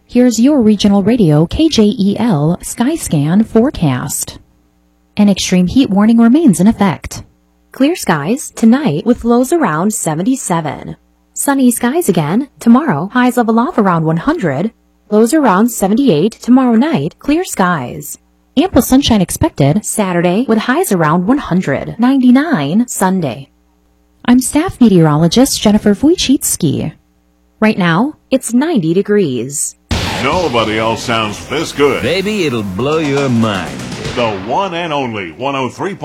Here's your regional radio KJEL Skyscan forecast. An extreme heat warning remains in effect. Clear skies tonight with lows around 77. Sunny skies again tomorrow, highs level off around 100. Lows around 78 tomorrow night, clear skies. Ample sunshine expected Saturday with highs around 100. 99 Sunday. I'm staff meteorologist Jennifer Wojcicki. Right now, it's 90 degrees. Nobody else sounds this good. Baby, it'll blow your mind. The one and only 103.